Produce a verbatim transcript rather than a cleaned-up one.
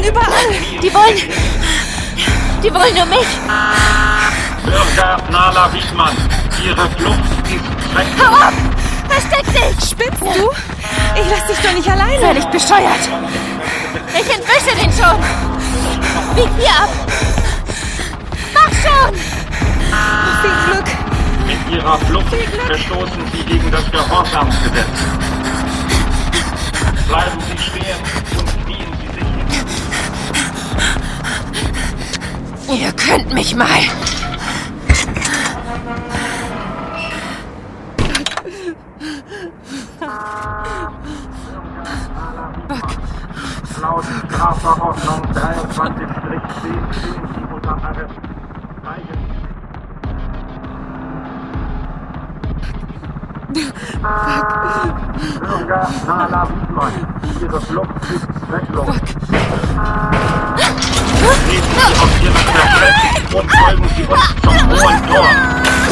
überall. Die wollen... Die wollen nur mich. Bürger Nala Wiedmann, Ihre Flucht ist weg. Hau ab! Versteck dich! Spinnst du? Ich lass dich doch nicht alleine. Sei nicht bescheuert. Ich entwische den schon. Bieg hier ab. Mach schon! Oh, viel Glück. Mit Ihrer Flucht verstoßen Sie gegen das Gehorsamsgesetz. Bleiben Sie stehen und knien Sie sich hin. Ihr könnt mich mal. Laut Strafverordnung dreiundzwanzig zehn stehen Sie unter Arrest. Bürger Nala Wiedmann, Ihre Flucht ist zwecklos. Treten Sie auf Ihre Plätze und folgen